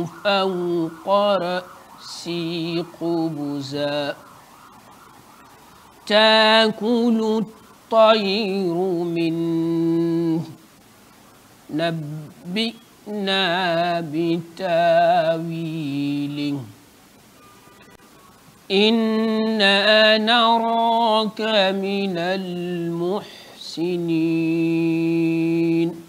فوق رأسي خبزا تأكل الطير منه نبئنا بتاويله إنا نراك من المحسنين